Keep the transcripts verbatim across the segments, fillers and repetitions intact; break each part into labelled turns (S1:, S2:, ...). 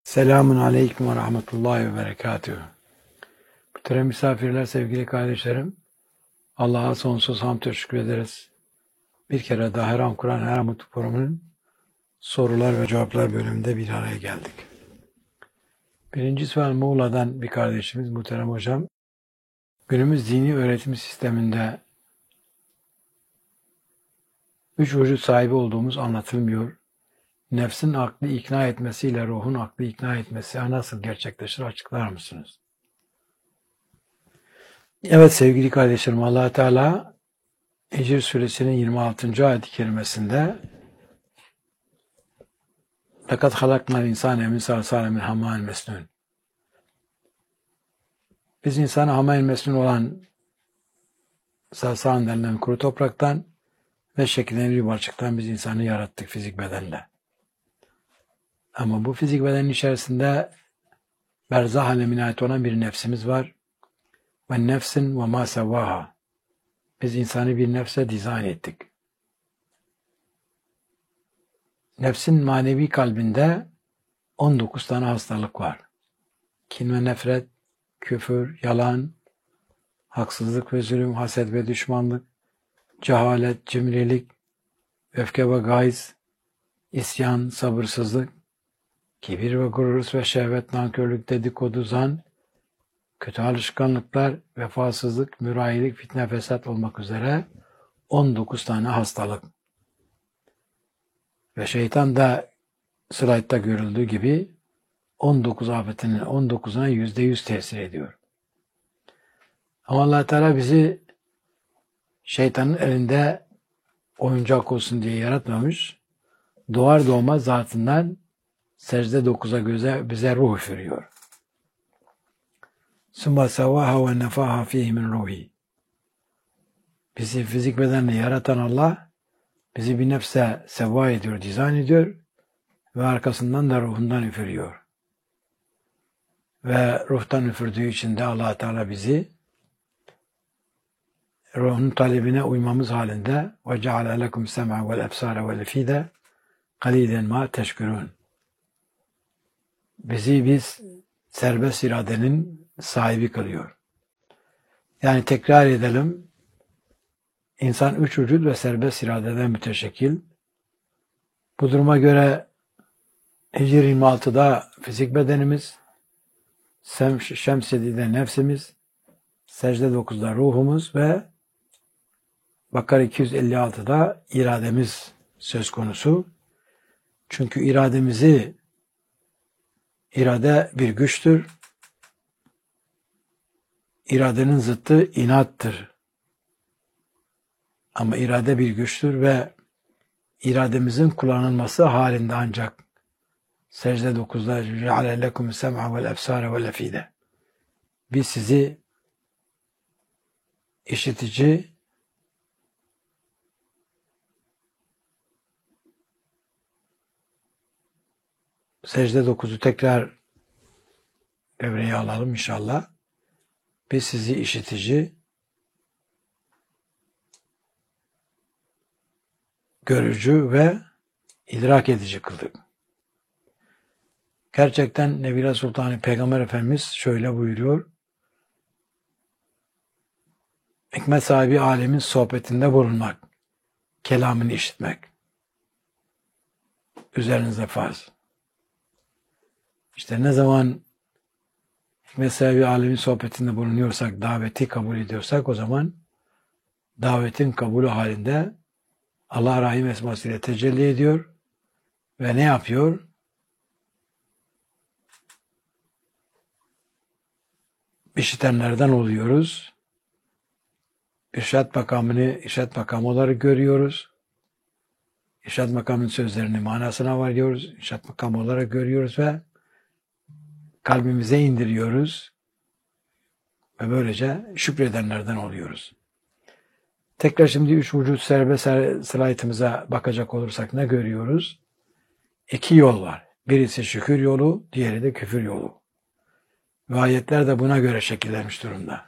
S1: Selamun Aleyküm ve Rahmetullahi ve Berekatühü. Muhterem misafirler, sevgili kardeşlerim, Allah'a sonsuz hamd ve şükür ederiz. Bir kere daha Her An Kur'an, Her An Mutlu Forumu'nun sorular ve cevaplar bölümünde bir araya geldik. Birinci sual Muğla'dan bir kardeşimiz, muhterem hocam. Günümüz dini öğretim sisteminde üç vücut sahibi olduğumuz anlatılmıyor. Nefsin aklı ikna etmesiyle ruhun aklı ikna etmesi nasıl gerçekleşir, açıklar mısınız? Evet sevgili kardeşlerim, Allah Teala Hicr suresinin yirmi altıncı ayet-i kerimesinde لَقَدْ خَلَقْنَا الْاِنْسَانَ مِنْ صَلْصَالٍ مِنْ حَمَّإٍ مَسْنُونٍ Biz insanı hamayl mesnun olan salsal denilen kuru topraktan ve şekillenen bir balçıktan biz insanı yarattık fizik bedenle. Ama bu fizik bedenin içerisinde berzah alemine ait olan bir nefsimiz var. Ve nefsin ve ma sevvaha. Biz insanı bir nefse dizayn ettik. Nefsin manevi kalbinde on dokuz tane hastalık var. Kin ve nefret, küfür, yalan, haksızlık ve zulüm, haset ve düşmanlık, cehalet, cimrilik, öfke ve gayz, isyan, sabırsızlık, kibir ve gurur ve şehvet, nankörlük, dedikodu, zan, kötü alışkanlıklar, vefasızlık, mürayilik, fitne, fesat olmak üzere on dokuz tane hastalık. Ve şeytan da slaytta görüldüğü gibi on dokuz afetinin on dokuzuna yüzde yüz tesir ediyor. Ama Allah Teala bizi şeytanın elinde oyuncak olsun diye yaratmamış. Doğar doğmaz zatından secde dokuza göze bize ruh üfürüyor. ثُمَّ سَوَّاهَا وَنَّفَاهَا ف۪يهِ مِنْ رُوحِهِ Bizi fizik bedenle yaratan Allah bizi bir nefse sevva ediyor, dizayn ediyor ve arkasından da ruhundan üfürüyor. Ve ruhtan üfürdüğü için de Allah Teala bizi ruhun talebine uymamız halinde وَجَعَلَ لَكُمْ سَمْعَ وَالْاَبْصَارَ وَالْاَفِيدَ قَلِيلًا مَا تَشْكُرُونَ Bizi biz serbest iradenin sahibi kılıyor. Yani tekrar edelim, İnsan üç vücut ve serbest iradeden müteşekkil. Bu duruma göre Hicr yirmi altıda fizik bedenimiz, Şems yedide nefsimiz, Secde dokuzda ruhumuz ve Bakara iki yüz elli altıda irademiz söz konusu. Çünkü irademizi, irade bir güçtür. İradenin zıttı inattır. Ama irade bir güçtür ve irademizin kullanılması halinde ancak Secde dokuzda جَعَلَ لَكُمُ السَّمْعَ وَالْاَبْصَارَ وَالْاَفِيدَ Biz sizi işitici, Secde dokuzu tekrar devreye alalım inşallah. Biz sizi işitici, görücü ve idrak edici kıldık. Gerçekten Nebile Sultanı Peygamber Efendimiz şöyle buyuruyor. Hikmet sahibi alemin sohbetinde bulunmak, kelamını işitmek üzerinize farz. İşte ne zaman hikmet sahibi alemin sohbetinde bulunuyorsak, daveti kabul ediyorsak o zaman davetin kabulü halinde Allah Rahim esmasıyla tecelli ediyor ve ne yapıyor? İşitenlerden oluyoruz. İrşad makamını irşad makamı olarak görüyoruz. İrşad makamının sözlerini manasına varıyoruz. İrşad makamı olarak görüyoruz ve kalbimize indiriyoruz. Ve böylece şükredenlerden oluyoruz. Tekrar şimdi üç vücut serbest slaytımıza bakacak olursak ne görüyoruz? İki yol var. Birisi şükür yolu, diğeri de küfür yolu. Ve ayetler de buna göre şekillenmiş durumda.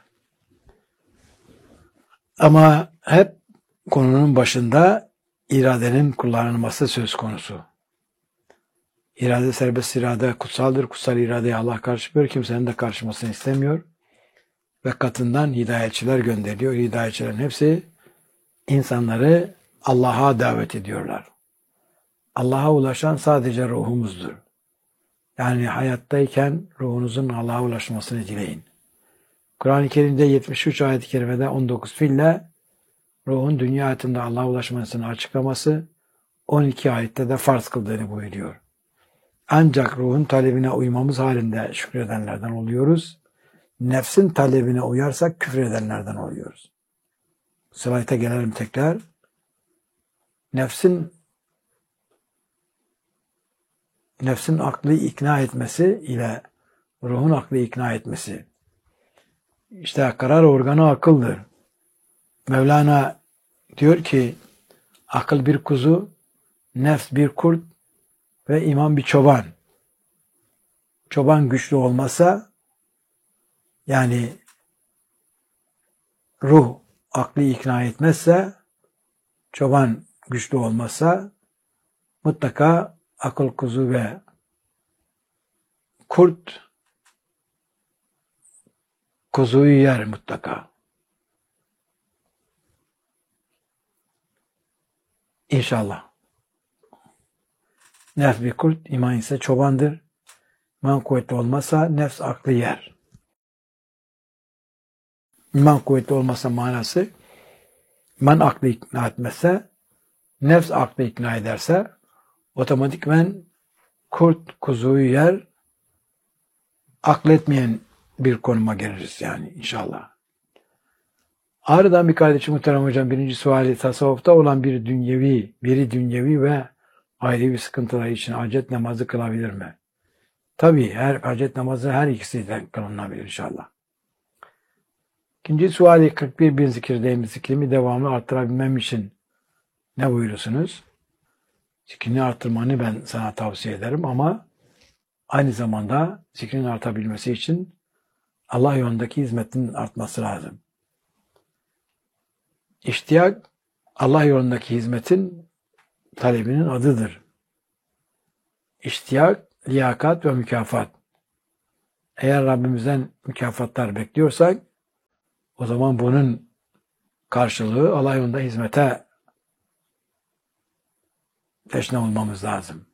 S1: Ama hep konunun başında iradenin kullanılması söz konusu. İrade, serbest irade kutsaldır. Kutsal iradeye Allah karşılıyor. Kimsenin de karşımasını istemiyor. Ve katından hidayetçiler gönderiyor. Hidayetçilerin hepsi insanları Allah'a davet ediyorlar. Allah'a ulaşan sadece ruhumuzdur. Yani hayattayken ruhunuzun Allah'a ulaşmasını dileyin. Kur'an-ı Kerim'de yetmiş üç ayet-i kerimede on dokuz fiille ruhun dünya hayatında Allah'a ulaşmasını açıklaması, on iki ayette de farz kıldığını buyuruyor. Ancak ruhun talebine uymamız halinde şükredenlerden oluyoruz. Nefsin talebine uyarsak küfredenlerden oluyoruz. Slayta gelelim tekrar. Nefsin nefsin aklı ikna etmesi ile ruhun aklı ikna etmesi. İşte karar organı akıldır. Mevlana diyor ki akıl bir kuzu, nefs bir kurt ve iman bir çoban. Çoban güçlü olmasa, yani ruh aklı ikna etmezse, çoban güçlü olmazsa mutlaka akıl kuzu ve kurt kuzuyu yer mutlaka. İnşallah. Nefs bir kurt, iman ise çobandır. İman kuvvetli olmazsa nefs aklı yer. İman kuvvetli olmasa manası, iman aklı ikna etmezse, nefs aklı ikna ederse, otomatikmen kurt kuzuyu yer, akletmeyen bir konuma geliriz yani inşallah. Ağrı'dan bir kardeşim muhterem hocam, birinci suali tasavvufta olan bir dünyevi, biri dünyevi ve ailevi sıkıntılar için hacet namazı kılabilir mi? Tabii her hacet namazı her ikisiyle kılınabilir inşallah. İkinci suali kırk bir bin zikirdeyim. Zikrimi devamlı arttırabilmem için ne buyurursunuz? Zikrini arttırmanı ben sana tavsiye ederim ama aynı zamanda zikrin artabilmesi için Allah yolundaki hizmetin artması lazım. İştiyak, Allah yolundaki hizmetin talebinin adıdır. İştiyak, liyakat ve mükafat. Eğer Rabbimizden mükafatlar bekliyorsak, o zaman bunun karşılığı Allah yolunda hizmete teşne olmamız lazım.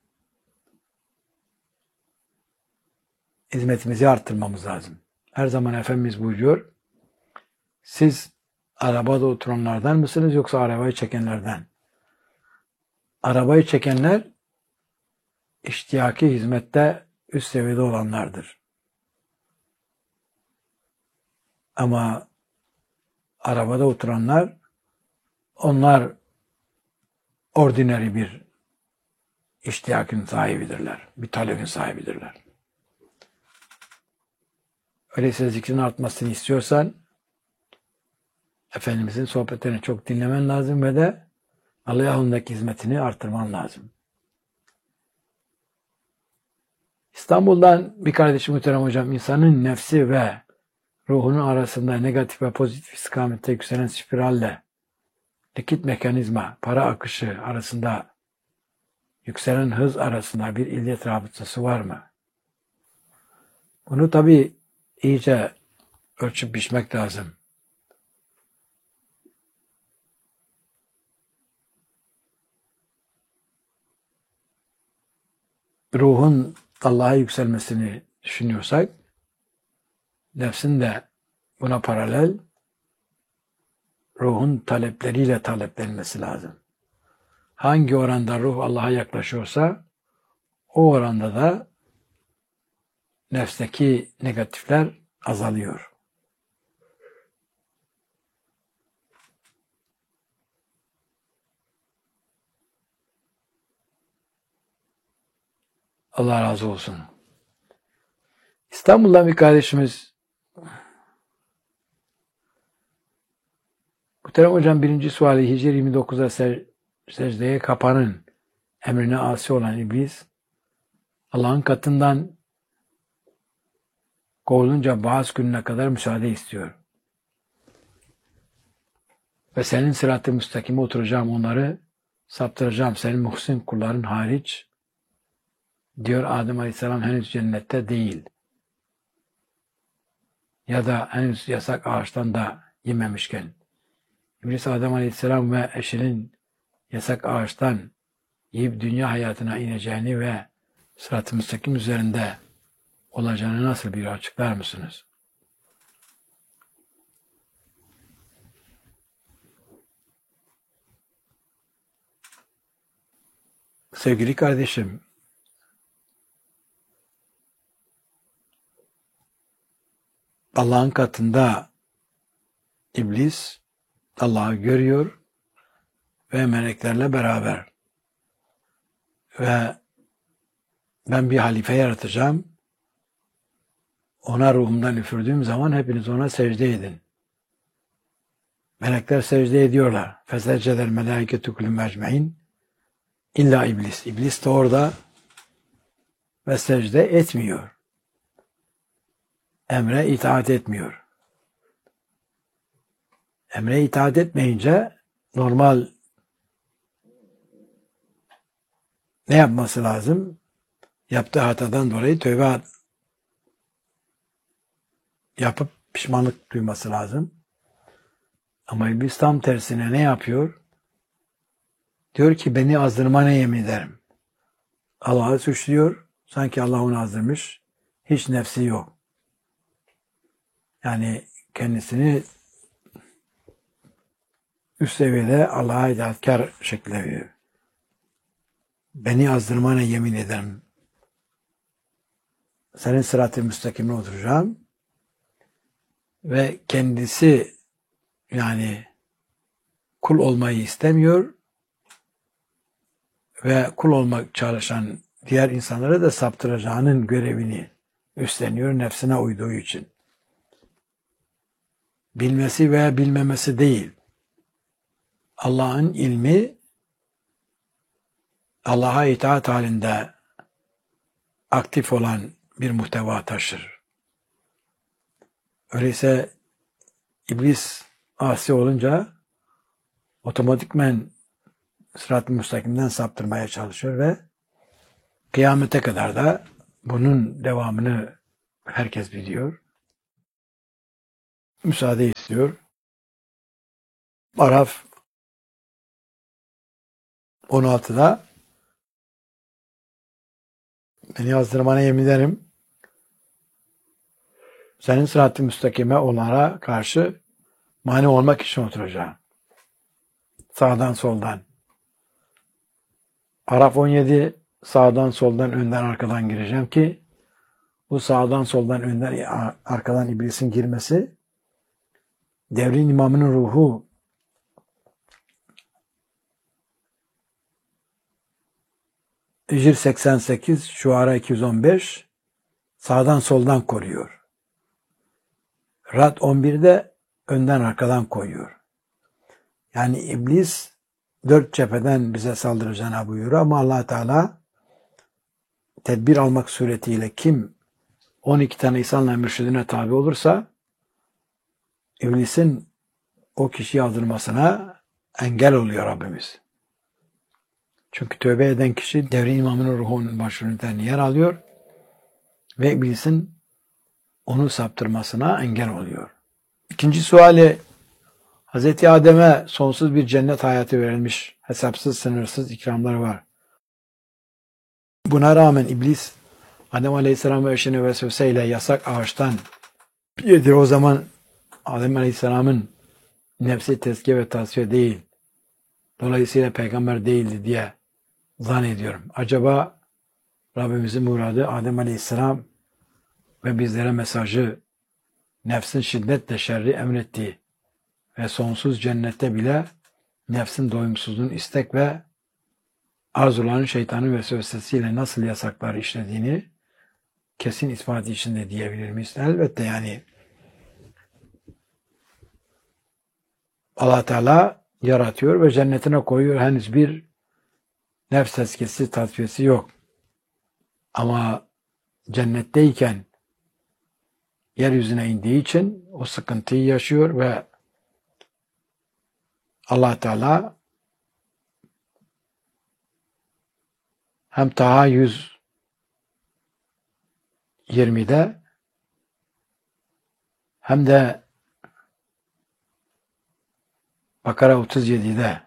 S1: Hizmetimizi arttırmamız lazım. Her zaman Efendimiz buyuruyor, siz arabada oturanlardan mısınız yoksa arabayı çekenlerden? Arabayı çekenler iştiyaki hizmette üst seviyede olanlardır. Ama arabada oturanlar, onlar ordinary bir iştiyakın sahibidirler. Bir talebin sahibidirler. Öyleyse zikrin artmasını istiyorsan Efendimizin sohbetlerini çok dinlemen lazım ve de Allah yolundaki hizmetini artırman lazım. İstanbul'dan bir kardeşim muhterem hocam, insanın nefsi ve ruhunun arasında negatif ve pozitif istikamette yükselen spiralle likit mekanizma, para akışı arasında yükselen hız arasında bir illet rabıtası var mı? Bunu tabii iyice ölçüp biçmek lazım. Ruhun Allah'a yükselmesini düşünüyorsak, nefsin de buna paralel ruhun talepleriyle taleplenmesi lazım. Hangi oranda ruh Allah'a yaklaşıyorsa, o oranda da nefsteki negatifler azalıyor. Allah razı olsun. İstanbul'dan bir kardeşimiz, muhterem hocam, birinci suali Hicr yirmi dokuzda secdeye kapanın emrine asi olan iblis, Allah'ın katından kovulunca bazı gününe kadar müsaade istiyor. Ve senin sırat-ı müstakime oturacağım, onları saptıracağım, senin muhsin kulların hariç Diyor Adem Aleyhisselam henüz cennette değil. Ya da henüz yasak ağaçtan da yememişken. İblis Adem Aleyhisselam ve eşinin yasak ağaçtan yiyip dünya hayatına ineceğini ve sırat-ı müstakim üzerinde olacağını nasıl bir açıklar mısınız? Sevgili kardeşim, Allah'ın katında iblis Allah'ı görüyor ve meleklerle beraber ve ben bir halife yaratacağım. Ona ruhumdan üfürdüğüm zaman hepiniz ona secde edin. Melekler secde ediyorlar. Feseceder melâiketu kullûhum ecmaîn İlla iblis. İblis de orada ve secde etmiyor. Emre itaat etmiyor. Emre itaat etmeyince normal ne yapması lazım? Yaptığı hatadan dolayı tövbe yapıp pişmanlık duyması lazım. Ama iblis tam tersine ne yapıyor? Diyor ki beni azdırmana yemin ederim. Allah'ı suçluyor. Sanki Allah onu azdırmış. Hiç nefsi yok. Yani kendisini üst seviyede Allah'a itaatkar şekilde veriyor. Beni azdırmana yemin ederim. Senin sırat-ı müstakimine oturacağım. Ve kendisi yani kul olmayı istemiyor ve kul olmak çalışan diğer insanları da saptıracağının görevini üstleniyor nefsine uyduğu için. Bilmesi veya bilmemesi değil. Allah'ın ilmi Allah'a itaat halinde aktif olan bir muhteva taşır. Öyleyse iblis asi olunca otomatikmen sırat-ı müstakimden saptırmaya çalışıyor ve kıyamete kadar da bunun devamını herkes biliyor. Müsaade istiyor. Araf on altıda beni azdırmana yemin ederim. Senin sırat-ı müstakime onlara karşı mani olmak için oturacağım. Sağdan soldan. Araf on yedi sağdan soldan önden arkadan gireceğim ki bu sağdan soldan önden arkadan iblisin girmesi devrin imamının ruhu Hicr seksen sekiz, Şuara iki yüz on beş sağdan soldan koruyor. Rad on birde önden arkadan koyuyor. Yani iblis dört cepheden bize saldıracağına buyuruyor ama Allah Teala tedbir almak suretiyle kim on iki tane insanla mürşidine tabi olursa iblisin o kişiyi aldırmasına engel oluyor Rabbimiz. Çünkü tövbe eden kişi devrin imamının ruhunun başrolünde yer alıyor ve iblisin onu saptırmasına engel oluyor. İkinci suali, Hazreti Adem'e sonsuz bir cennet hayatı verilmiş, hesapsız sınırsız ikramları var. Buna rağmen iblis Adem Aleyhisselam ve eşine vesveseyle yasak ağaçtan yedi. O zaman Adem Aleyhisselam'ın nefsi tezkiye ve tasfiye değil, dolayısıyla peygamber değildi diye zannediyorum. Acaba Rabbimizin muradı Adem Aleyhisselam ve bizlere mesajı nefsin şiddetle şerri emrettiği ve sonsuz cennette bile nefsin doyumsuzluğun istek ve arzuların şeytanın vesvesesiyle nasıl yasaklar işlediğini kesin ispatı içinde diyebilir miyiz? Elbette yani Allah Teala yaratıyor ve cennetine koyuyor. Henüz bir nefs tezkiyesi, tasfiyesi yok. Ama cennetteyken yeryüzüne indiği için o sıkıntıyı yaşıyor ve Allah Teala hem Taha yüz yirmide hem de Bakara otuz yedide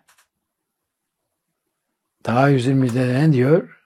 S1: daha yüz yirmide ne diyor?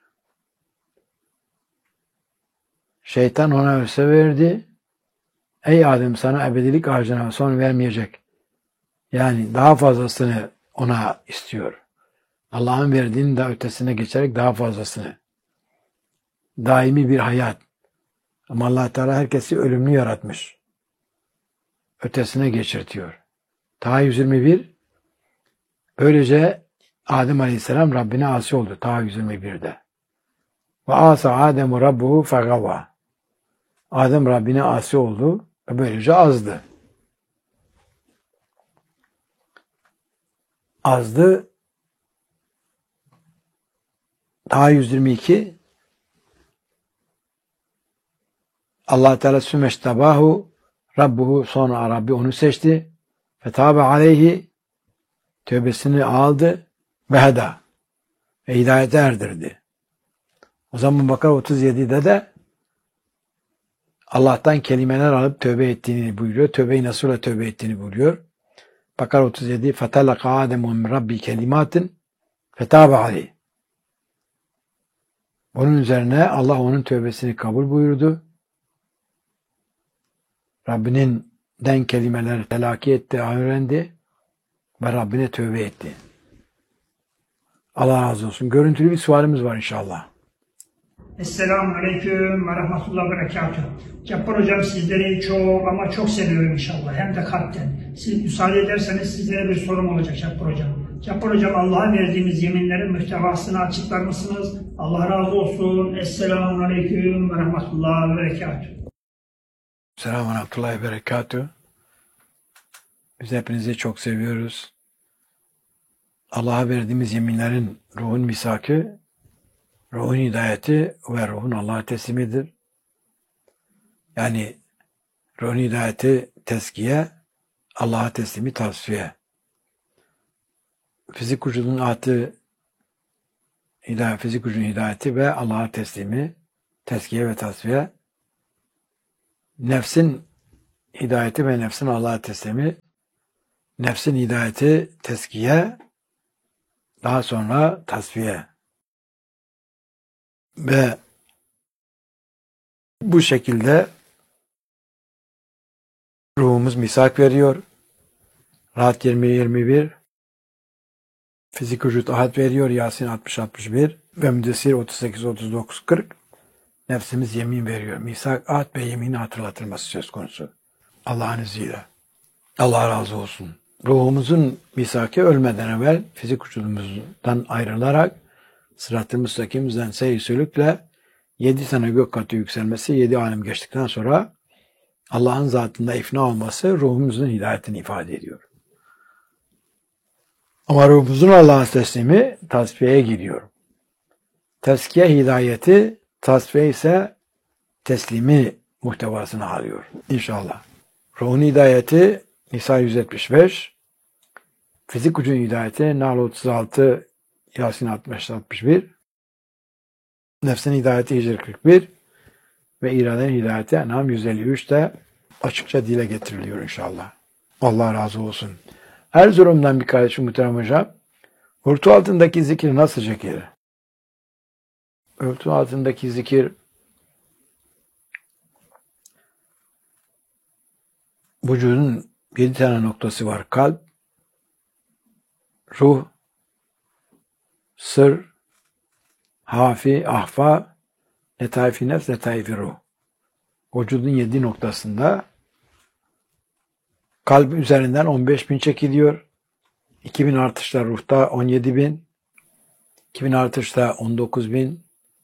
S1: Şeytan ona öse verdi. Ey Adem, sana ebedilik ağacına son vermeyecek. Yani daha fazlasını ona istiyor. Allah'ın verdiğinin daha ötesine geçerek daha fazlasını. Daimi bir hayat. Ama Allah Teala herkesi ölümlü yaratmış. Ötesine geçirtiyor. Ta yüz yirmi bir böylece Adem Aleyhisselam Rabbine asi oldu. Ta yüz yirmi birde. Ve asa Ademu Rabbuhu fegava. Adem Rabbine asi oldu ve böylece azdı. Azdı. Ta yüz yirmi iki Allah Teala sümeştebahu Rabbuhu, sonra Rabbi onu seçti. Fetabe aleyhi, tövbesini aldı ve heda, ve hidayete erdirdi. O zaman Bakara otuz yedide de Allah'tan kelimeler alıp tövbe ettiğini buyuruyor. Tövbe-i Nasuh'la tövbe ettiğini buyuruyor. Bakara otuz yedi فَتَلَقَ آدَمُ مِنْ رَبِّ كَلِمَاتٍ فَتَابَ عَلَيْهِ. Bunun üzerine Allah onun tövbesini kabul buyurdu. Rabbinin den kelimeler telakki etti, öğrendi ve Rabbine tövbe etti. Allah razı olsun. Görüntülü bir sualimiz var inşallah.
S2: Esselamu Aleyküm ve Rahmetullah ve Berekatuhu. Cabbar Hocam, sizleri çok ama çok seviyorum inşallah. Hem de kalpten. Siz müsaade ederseniz sizlere bir sorum olacak Cabbar Hocam. Cabbar Hocam, Allah'a verdiğimiz yeminlerin muhtevasını açıklar mısınız? Allah razı olsun. Esselamu Aleyküm ve Rahmetullah ve Berekatuhu.
S1: Selamun Aleyküm ve Berekatuhu. Biz hepinizi çok seviyoruz. Allah'a verdiğimiz yeminlerin ruhun misakı, ruhun hidayeti ve ruhun Allah'a teslimidir. Yani ruhun hidayeti teskiye, Allah'a teslimi tasfiye. Fizik vücudun atı, hidayet, fizik vücudun hidayeti ve Allah'a teslimi, teskiye ve tasfiye. Nefsin hidayeti ve nefsin Allah'a teslimi, nefsin hidayeti teskiye, daha sonra tasfiye. Ve bu şekilde ruhumuz misak veriyor. Rahat yirmi yirmi bir, fizik vücut ahad veriyor. Yasin altmış altmış bir ve Müddessir otuz sekiz otuz dokuz kırk. Nefsimiz yemin veriyor. Misak, ahad ve yemini hatırlatılması söz konusu. Allah'ın izniyle. Allah razı olsun. Ruhumuzun misaki ölmeden evvel fizik vücudumuzdan ayrılarak sırat-ı müstakimizden seyir sülükle yedi tane gök katı yükselmesi, yedi alem geçtikten sonra Allah'ın zatında ifna olması ruhumuzun hidayetini ifade ediyor. Ama ruhumuzun Allah'a teslimi tasfiyeye giriyor. Teskiye hidayeti, tasfiye ise teslimi muhtevasını alıyor. İnşallah. Ruhun hidayeti Nisa yüz yetmiş beş, fizik vücudun hidayeti Nahl otuz altı, Yasin altmış altmış bir, nefsin hidayeti Hicr kırk bir ve iradenin hidayeti En'am yüz elli üçte açıkça dile getiriliyor inşallah. Allah razı olsun. Erzurum'dan bir kardeşim muhterem hocam, örtü altındaki zikir nasıl çekilir? Örtü altındaki zikir vücudun yedi tane noktası var. Kalp, ruh, sır, hafi, ahfa, letaifi nefs, letaifi ruh. Vücudun yedi noktasında kalp üzerinden on beş bin çekiliyor. iki bin artışta ruhta on yedi bin. iki bin artışta on dokuz bin.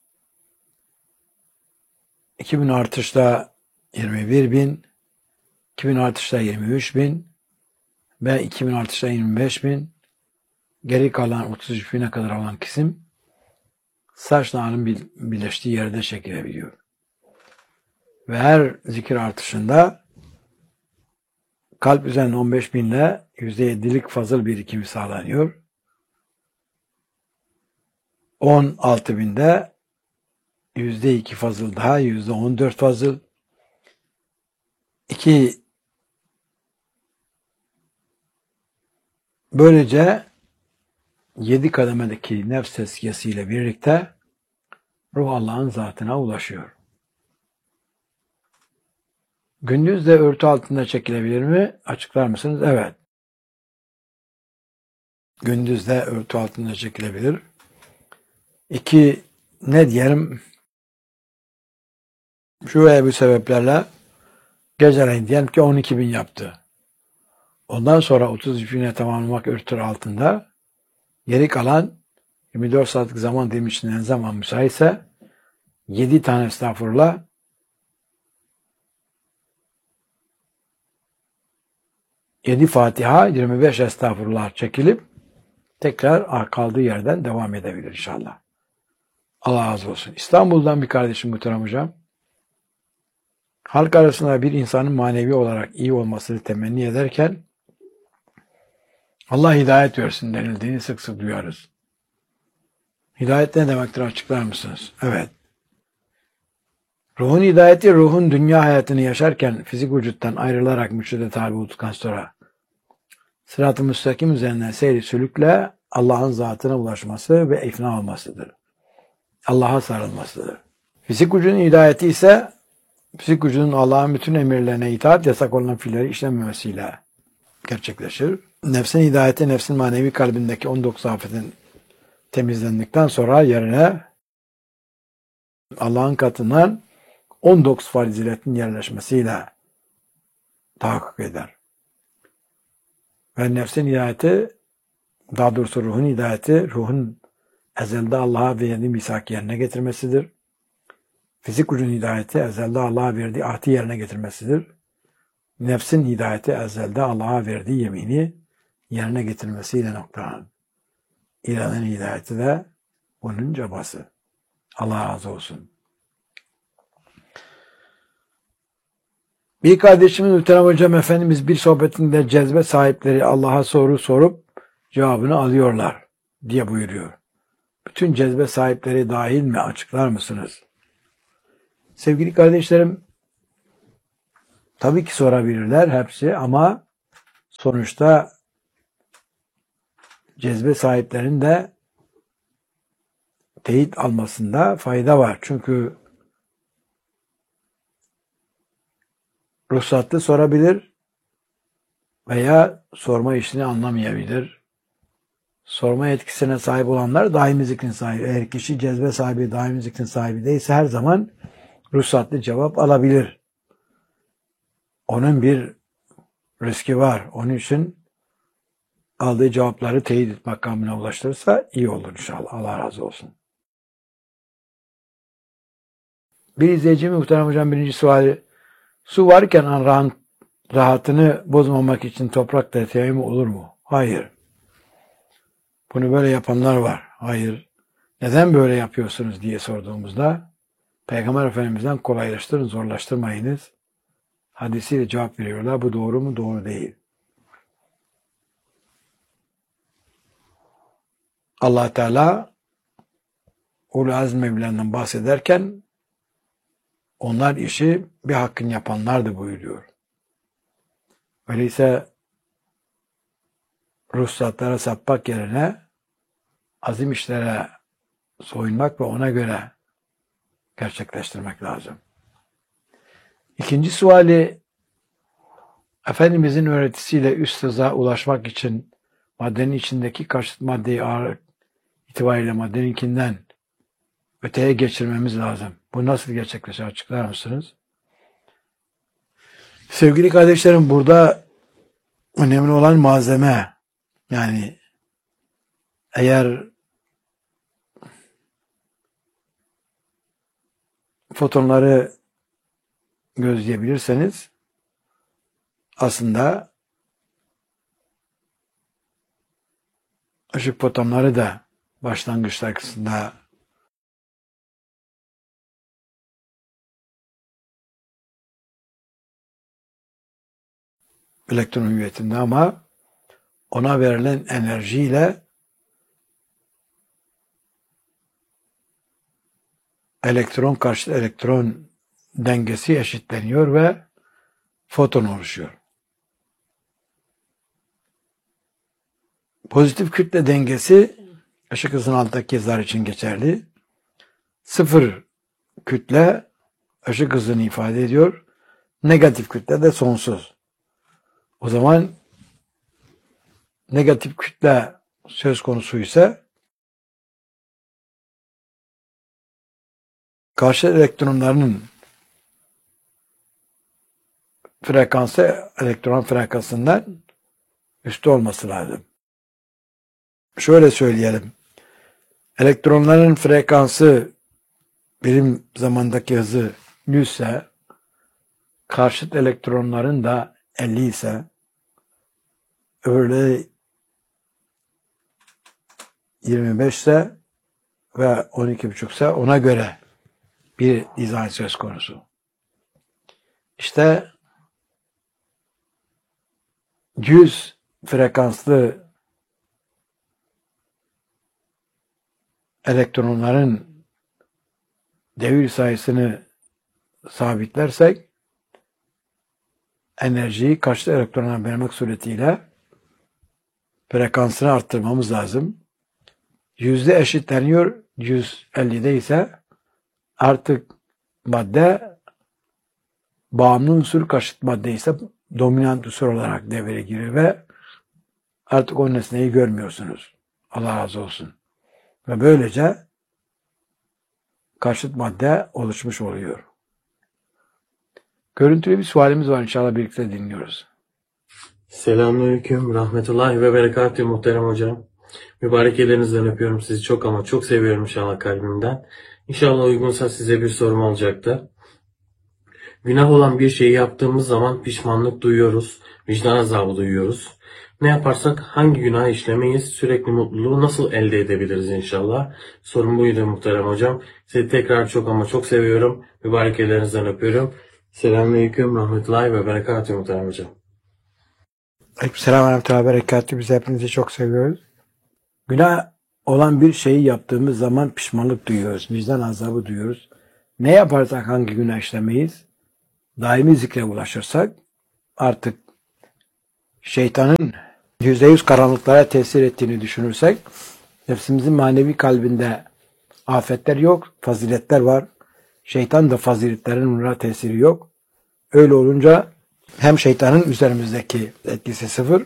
S1: iki bin artışta yirmi bir bin. iki bin artışta yirmi üç bin. Ve iki bin artışta yirmi beş bin. Geri kalan otuz üç bine kadar olan kısım saçla alın birleştiği yerde çekilebiliyor. Ve her zikir artışında kalp üzerinde on beş binle yüzde yedilik fazıl birikimi sağlanıyor. on altı binde yüzde iki fazıl daha, yüzde on dört fazıl. İki, böylece yedi kademedeki nefs tezkiyesiyle birlikte ruh Allah'ın zatına ulaşıyor. Gündüz de örtü altında çekilebilir mi? Açıklar mısınız? Evet. Gündüz de örtü altında çekilebilir. İki, ne diyelim? Şu veya bu sebeplerle geceleyin diyelim ki on iki bin yaptı. Ondan sonra otuz üç bine tamamlamak örtü altında. Geri kalan yirmi dört saatlik zaman dilimi için en zaman müsaitse yedi tane estağfurullah, yedi Fatiha, yirmi beş estağfurullah çekilip tekrar kaldığı yerden devam edebilir inşallah. Allah razı olsun. İstanbul'dan bir kardeşim muhterem hocam. Halk arasında bir insanın manevi olarak iyi olmasını temenni ederken Allah hidayet versin denildiğini sık sık duyarız. Hidayet ne demektir, açıklar mısınız? Evet. Ruhun hidayeti, ruhun dünya hayatını yaşarken fizik vücuttan ayrılarak mürşide tabi olduktan sonra sırat-ı müstakim üzerinden seyri sülükle Allah'ın zatına ulaşması ve ifna olmasıdır. Allah'a sarılmasıdır. Fizik vücudun hidayeti ise fizik vücudun Allah'ın bütün emirlerine itaat, yasak olan fiilleri işlememesiyle gerçekleşir. Nefsin hidayeti, nefsin manevi kalbindeki on dokuz afetin temizlendikten sonra yerine Allah'ın katından on dokuz faziletin yerleşmesiyle tahakkuk eder. Ve nefsin hidayeti, daha doğrusu ruhun hidayeti, ruhun ezelde Allah'a verdiği misak yerine getirmesidir. Fizik gücün hidayeti, ezelde Allah'a verdiği ahdi yerine getirmesidir. Nefsin hidayeti, ezelde Allah'a verdiği yemini yerine getirmesiyle noktalanır. İlanın hidayeti de bunun cabası. Allah razı olsun. Bir kardeşimiz Muhterem Hocam Efendimiz bir sohbetinde cezbe sahipleri Allah'a soru sorup cevabını alıyorlar diye buyuruyor. Bütün cezbe sahipleri dahil mi, açıklar mısınız? Sevgili kardeşlerim, tabii ki sorabilirler hepsi ama sonuçta cezbe sahiplerinin de teyit almasında fayda var. Çünkü ruhsatlı sorabilir veya sorma işini anlamayabilir. Sorma yetkisine sahip olanlar daimi zikrin sahibi. Eğer kişi cezbe sahibi, daimi zikrin sahibi değilse her zaman ruhsatlı cevap alabilir. Onun bir riski var. Onun için aldığı cevapları teyit makamına ulaştırırsa iyi olur inşallah. Allah razı olsun. Bir izleyici Muhterem Hocam birinci suali, su varken rahat, rahatını bozmamak için toprakla teyemmüm olur mu? Hayır. Bunu böyle yapanlar var. Hayır. Neden böyle yapıyorsunuz diye sorduğumuzda Peygamber Efendimiz'den kolaylaştırın, zorlaştırmayınız hadisiyle cevap veriyorlar. Bu doğru mu? Doğru değil. Allah Teala Ulu Azm evlerinden bahsederken onlar işi bir hakkın yapanlardı buyuruyor. Öyleyse ruhsatlara sapmak yerine azim işlere soyunmak ve ona göre gerçekleştirmek lazım. İkinci suali, Efendimizin öğretisiyle üst hıza ulaşmak için maddenin içindeki karşıt maddeyi ağır itibariyle maddeninkinden öteye geçirmemiz lazım. Bu nasıl gerçekleşir, açıklar mısınız? Sevgili kardeşlerim, burada önemli olan malzeme. Yani eğer fotonları gözleyebilirseniz aslında ışık fotonları da başlangıçta kısmında elektron hüviyetinde ama ona verilen enerjiyle elektron karşı elektron dengesi eşitleniyor ve foton oluşuyor. Pozitif kütle dengesi ışık hızının altındaki zar için geçerli. Sıfır kütle ışık hızını ifade ediyor. Negatif kütle de sonsuz. O zaman negatif kütle söz konusu ise karşı elektronlarının frekansı elektron frekansından üstü olması lazım. Şöyle söyleyelim. Elektronların frekansı birim zamandaki hızı yüz ise karşıt elektronların da elli ise öbürleri yirmi beş ise ve on iki buçuk ise ona göre bir dizayn söz konusu. İşte yüz frekanslı elektronların devir sayısını sabitlersek enerjiyi karşı elektronlara vermek suretiyle frekansını arttırmamız lazım. Yüzde eşitleniyor, yüz ellide ise artık madde bağımlı unsur, karşıt madde ise dominant unsur olarak devreye giriyor ve artık o nesneyi görmüyorsunuz. Allah razı olsun. Ve böylece karşıt madde oluşmuş oluyor. Görüntülü bir sualimiz var, inşallah birlikte dinliyoruz.
S3: Selamünaleyküm, rahmetullahi ve berekatühü muhterem hocam. Mübarek ellerinizden öpüyorum sizi çok ama çok seviyorum inşallah kalbimden. İnşallah uygunsa size bir sorum olacaktı. Günah olan bir şeyi yaptığımız zaman pişmanlık duyuyoruz, vicdan azabı duyuyoruz. Ne yaparsak hangi günah işlemeyiz, sürekli mutluluğu nasıl elde edebiliriz inşallah? Sorum buydu muhterem hocam. Sizi tekrar çok ama çok seviyorum. Mübarek ellerinizden öpüyorum. Selamünaleyküm, rahmetullahi ve berekatühü muhterem hocam.
S1: Aleykümselam ve rahmetullahi ve berekatühü. Biz hepinizi çok seviyoruz. Günah olan bir şeyi yaptığımız zaman pişmanlık duyuyoruz, vicdan azabı duyuyoruz. Ne yaparsak hangi günah işlemeyiz, daimi zikre ulaşırsak artık şeytanın yüzde yüz karanlıklara tesir ettiğini düşünürsek nefsimizin manevi kalbinde afetler yok, faziletler var. Şeytan da faziletlerin onlara tesiri yok. Öyle olunca hem şeytanın üzerimizdeki etkisi sıfır,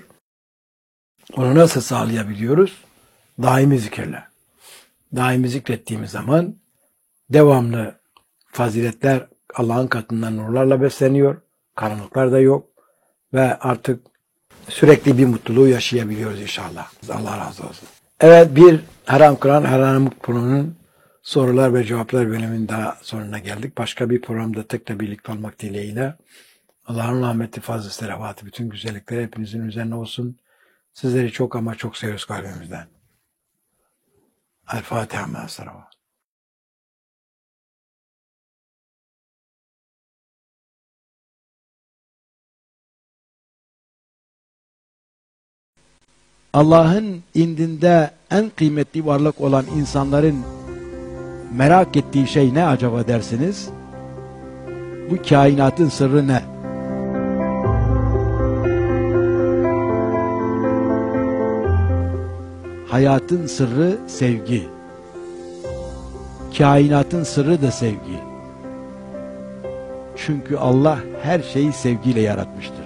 S1: onu nasıl sağlayabiliyoruz? Daimi zikirle. Daimi zikrettiğimiz zaman devamlı faziletler Allah'ın katından nurlarla besleniyor. Karanlıklar da yok. Ve artık sürekli bir mutluluğu yaşayabiliyoruz inşallah. Allah razı olsun. Evet, bir haram kılan haram programının sorular ve cevaplar bölümünün daha sonuna geldik. Başka bir programda tekrar birlikte olmak dileğiyle. Allah'ın rahmeti, fazla selavatı, bütün güzellikleri hepinizin üzerine olsun. Sizleri çok ama çok seviyoruz kalbimizden. El Fatiha ma'as salavat.
S4: Allah'ın indinde en kıymetli varlık olan insanların merak ettiği şey ne acaba dersiniz? Bu kainatın sırrı ne? Hayatın sırrı sevgi. Kainatın sırrı da sevgi. Çünkü Allah her şeyi sevgiyle yaratmıştır.